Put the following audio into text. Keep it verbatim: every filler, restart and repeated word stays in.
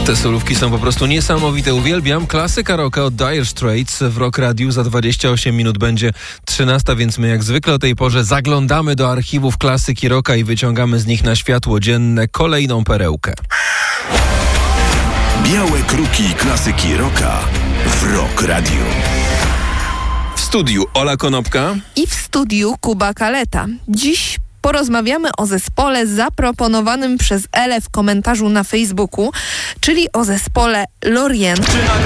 Te solówki są po prostu niesamowite. Uwielbiam. Klasyka rocka od Dire Straits w Rock Radiu. Za dwadzieścia osiem minut będzie trzynasta, więc my jak zwykle o tej porze zaglądamy do archiwów klasyki rocka i wyciągamy z nich na światło dzienne kolejną perełkę. Białe kruki klasyki rocka w Rock Radiu. W studiu Ola Konopka i w studiu Kuba Kaleta. Dziś porozmawiamy o zespole zaproponowanym przez Elę w komentarzu na Facebooku, czyli o zespole Loreen.